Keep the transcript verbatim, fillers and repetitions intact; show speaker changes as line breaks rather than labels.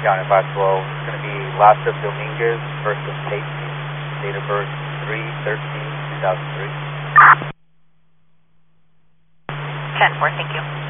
County five twelve. It's going to be Lasa Dominguez versus Casey. Date of birth three thirteen two thousand three.
ten four, thank you.